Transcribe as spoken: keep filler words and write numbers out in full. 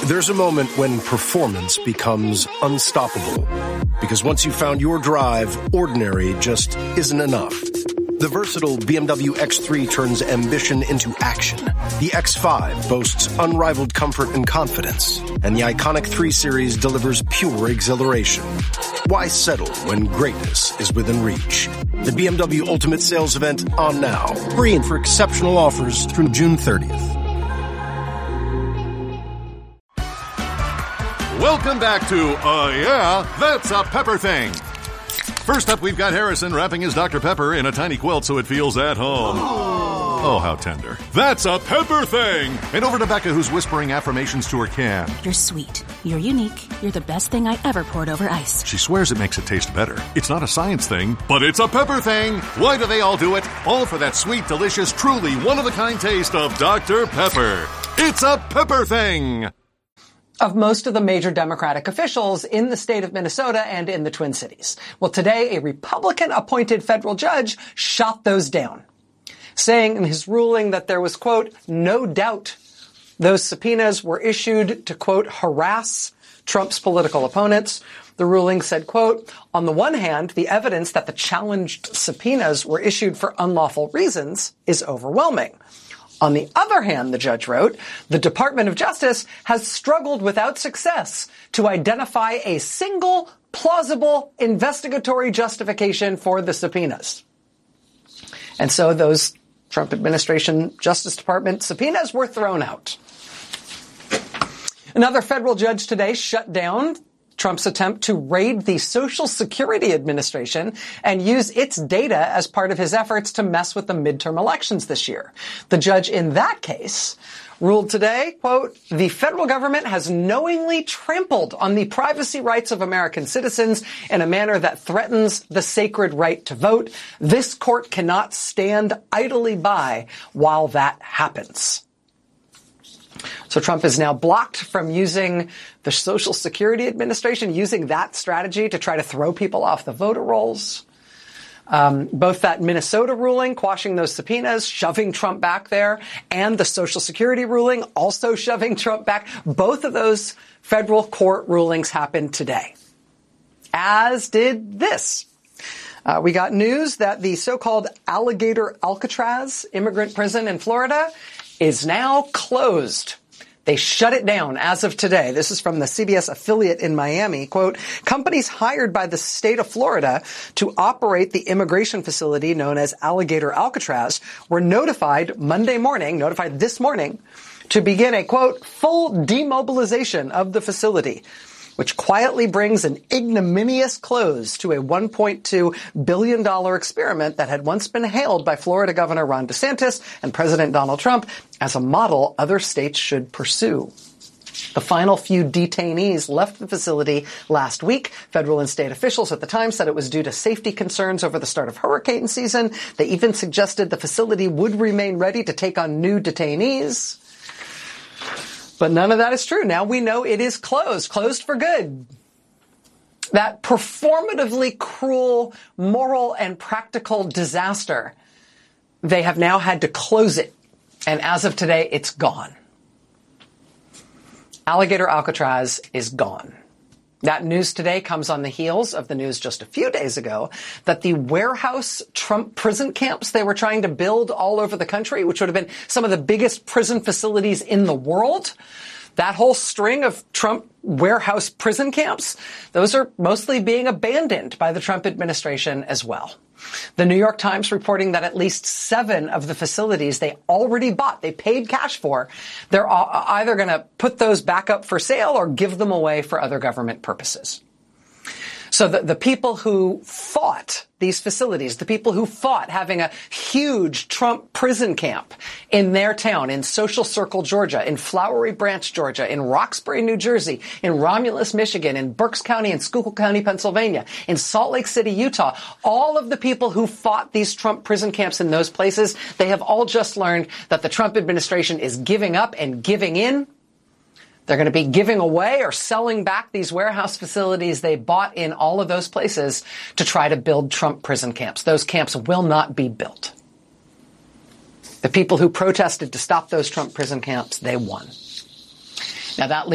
There's a moment when performance becomes unstoppable. Because once you've found your drive, ordinary just isn't enough. The versatile B M W X three turns ambition into action. The X five boasts unrivaled comfort and confidence. And the iconic three Series delivers pure exhilaration. Why settle when greatness is within reach? The B M W Ultimate Sales Event on now. Hurry in for exceptional offers through June thirtieth. Welcome back to, uh, yeah, That's a Pepper Thing. First up, we've got Harrison wrapping his Doctor Pepper in a tiny quilt so it feels at home. Oh, how tender. That's a Pepper Thing. And over to Becca, who's whispering affirmations to her can. You're sweet. You're unique. You're the best thing I ever poured over ice. She swears it makes it taste better. It's not a science thing, but it's a Pepper Thing. Why do they all do it? All for that sweet, delicious, truly one-of-a-kind taste of Doctor Pepper. It's a Pepper Thing. Of most of the major Democratic officials in the state of Minnesota and in the Twin Cities. Well, today, a Republican-appointed federal judge shot those down, saying in his ruling that there was, quote, no doubt those subpoenas were issued to, quote, harass Trump's political opponents. The ruling said, quote, on the one hand, the evidence that the challenged subpoenas were issued for unlawful reasons is overwhelming. On the other hand, the judge wrote, the Department of Justice has struggled without success to identify a single plausible investigatory justification for the subpoenas. And so those Trump administration Justice Department subpoenas were thrown out. Another federal judge today shut down Trump's attempt to raid the Social Security Administration and use its data as part of his efforts to mess with the midterm elections this year. The judge in that case ruled today, quote, the federal government has knowingly trampled on the privacy rights of American citizens in a manner that threatens the sacred right to vote. This court cannot stand idly by while that happens. So Trump is now blocked from using the Social Security Administration, using that strategy to try to throw people off the voter rolls. Um, both that Minnesota ruling, quashing those subpoenas, shoving Trump back there, and the Social Security ruling, also shoving Trump back. Both of those federal court rulings happened today, as did this. Uh, we got news that the so-called Alligator Alcatraz immigrant prison in Florida is now closed. They shut it down as of today. This is from the C B S affiliate in Miami. Quote, companies hired by the state of Florida to operate the immigration facility known as Alligator Alcatraz were notified Monday morning, notified this morning, to begin a, quote, full demobilization of the facility, which quietly brings an ignominious close to a one point two billion dollars experiment that had once been hailed by Florida Governor Ron DeSantis and President Donald Trump as a model other states should pursue. The final few detainees left the facility last week. Federal and state officials at the time said it was due to safety concerns over the start of hurricane season. They even suggested the facility would remain ready to take on new detainees. But none of that is true. Now we know it is closed, closed for good. That performatively cruel moral and practical disaster, they have now had to close it. And as of today, it's gone. Alligator Alcatraz is gone. That news today comes on the heels of the news just a few days ago that the warehouse Trump prison camps they were trying to build all over the country, which would have been some of the biggest prison facilities in the world, that whole string of Trump warehouse prison camps, those are mostly being abandoned by the Trump administration as well. The New York Times reporting that at least seven of the facilities they already bought, they paid cash for, they're either going to put those back up for sale or give them away for other government purposes. So the, the people who fought these facilities, the people who fought having a huge Trump prison camp in their town, in Social Circle, Georgia, in Flowery Branch, Georgia, in Roxbury, New Jersey, in Romulus, Michigan, in Berks County and Schuylkill County, Pennsylvania, in Salt Lake City, Utah, all of the people who fought these Trump prison camps in those places, they have all just learned that the Trump administration is giving up and giving in. They're going to be giving away or selling back these warehouse facilities they bought in all of those places to try to build Trump prison camps. Those camps will not be built. The people who protested to stop those Trump prison camps, they won. Now that